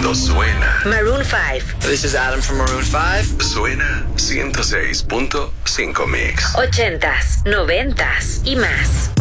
cuando suena. Maroon 5. This is Adam from Maroon 5. Suena 106.5 Mix. 80s, 90s y más.